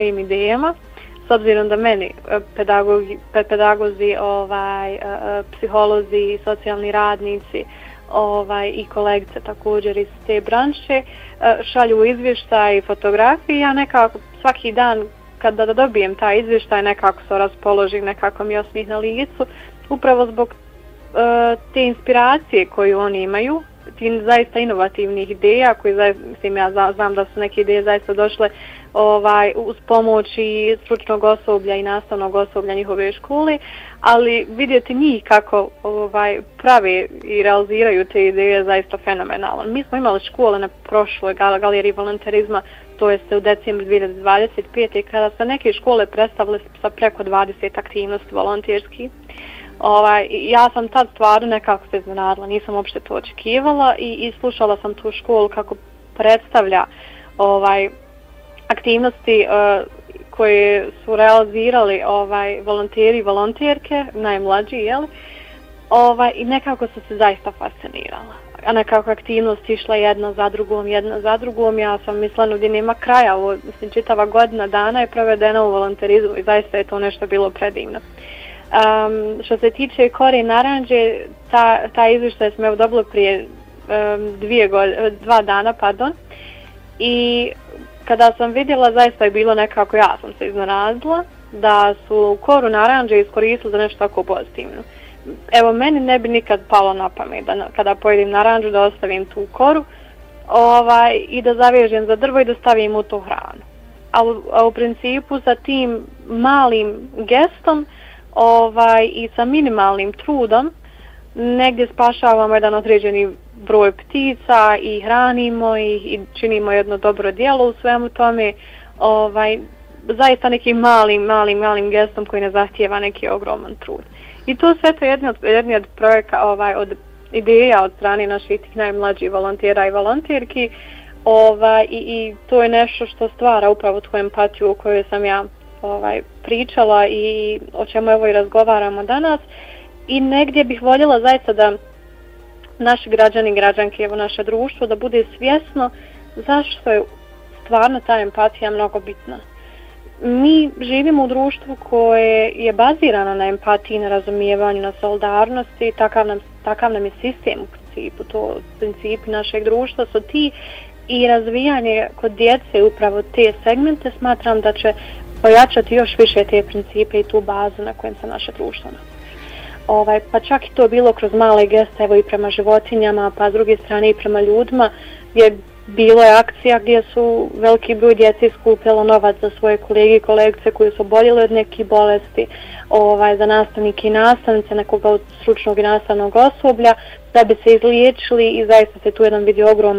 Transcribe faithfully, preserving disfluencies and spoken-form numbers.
svojim idejama, s obzirom da meni pedagogi, pedagozi, ovaj, psiholozi, socijalni radnici ovaj, i kolegice također iz te branše šalju izvještaj i fotografije. Ja nekako svaki dan kada da dobijem taj izvještaj nekako se raspoložim, nekako mi osmih na licu, upravo zbog uh, te inspiracije koju oni imaju, ti zaista inovativnih ideja, koji zaista, mislim, ja znam da su neke ideje zaista došle ovaj, uz pomoć i stručnog osoblja i nastavnog osoblja njihove škole, ali vidjeti njih kako ovaj, prave i realiziraju te ideje zaista fenomenalno. Mi smo imali škole na prošloj galeriji volonterizma, to je u decembru dvije tisuće dvadeset pete. kada su neke škole predstavile sa preko dvadeset aktivnosti volonterski. Ovaj, ja sam tad stvarno nekako se iznenadila, nisam uopšte to očekivala i, i slušala sam tu školu kako predstavlja ovaj, aktivnosti uh, koje su realizirali ovaj, volonteri i volonterke, najmlađi, jel? Ovaj, i nekako sam se zaista fascinirala. A nekako aktivnost išla jedna za drugom, jedna za drugom. Ja sam mislila gdje nema kraja, ovo, mislim, čitava godina dana je provedena u volonterizmu i zaista je to nešto bilo predivno. Um, što se tiče Kore naranđe, ta, ta izvještaj smo evo dobili prije um, dvije godine, dva dana, pardon. I kada sam vidjela, zaista je bilo nekako, ja sam se iznenadila da su Koru naranđe iskoristili za nešto tako pozitivno. Evo, meni ne bi nikad palo na pamet da kada pojedem naranđu da ostavim tu koru ovaj, i da zavežem za drvo i da stavim u tu hranu. A u, a u principu sa tim malim gestom ovaj, i sa minimalnim trudom negdje spašavamo jedan određeni broj ptica i hranimo ih i činimo jedno dobro djelo u svemu tome, ovaj, zaista nekim malim, malim, malim gestom koji ne zahtijeva neki ogroman trud. I to sve to je jedni od, jedni od projekta, ovaj, od ideja od strane naših tih najmlađih volontera i volonterki, ovaj, i, i to je nešto što stvara upravo tu empatiju o kojoj sam ja ovaj, pričala i o čemu evo i razgovaramo danas. I negdje bih voljela zaista da naši građani i građanke, evo naše društvo, da bude svjesno zašto je stvarno ta empatija mnogo bitna. Mi živimo u društvu koje je bazirano na empatiji, na razumijevanju, na solidarnosti, takav nam, takav nam je sistem u principu, to principi našeg društva su ti i razvijanje kod djece upravo te segmente smatram da će pojačati još više te principe i tu bazu na kojem se naše društvo nalazi. Ovaj, pa čak i to bilo kroz male geste, evo i prema životinjama, pa s druge strane i prema ljudima, gdje bilo je akcija gdje su veliki broj djece skupljalo novac za svoje kolege i kolegice koji su oboljeli od nekih bolesti, ovaj, za nastavnike i nastavnice, nekoga od stručnog i nastavnog osoblja, da bi se izliječili i zaista se tu jedan vidio ogroman